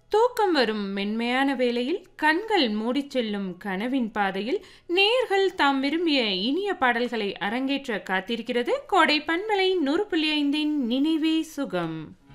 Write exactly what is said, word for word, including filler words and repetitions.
தூக்கம் வரும் மென்மையான வேளையில் கண்கள் மூடிச் செல்லும் கனவின் பாதையில் நேயர்கள் தாம் விரும்பிய இனிய பாடல்களை அரங்கேற்ற காத்திருக்கிறது கோடை பண்பலை நூறு புள்ளி ஐந்தின் நினைவே சுகம்.